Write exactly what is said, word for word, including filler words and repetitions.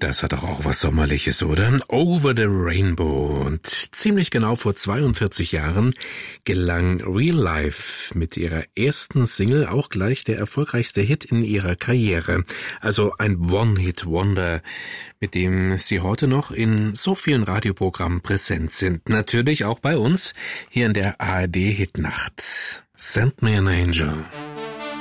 Das hat doch auch was Sommerliches, oder? Over the Rainbow. Und ziemlich genau vor zweiundvierzig Jahren gelang Real Life mit ihrer ersten Single auch gleich der erfolgreichste Hit in ihrer Karriere. Also ein One-Hit-Wonder, mit dem sie heute noch in so vielen Radioprogrammen präsent sind. Natürlich auch bei uns hier in der A R D Hitnacht. Send Me an Angel.